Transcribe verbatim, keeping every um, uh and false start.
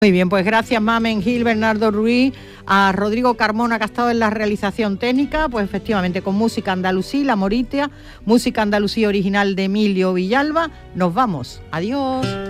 Muy bien, pues gracias Mamen Gil, Bernardo Ruiz, a Rodrigo Carmona que ha estado en la realización técnica, pues efectivamente con música andalusí, La Moritia, música andalusí original de Emilio Villalba. Nos vamos, adiós.